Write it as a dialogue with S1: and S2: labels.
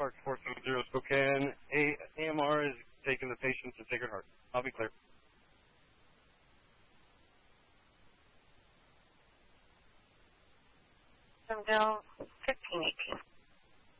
S1: Park 470 Spokane. AMR is taking the patient to Sacred Heart. I'll be clear.
S2: Bill 1518.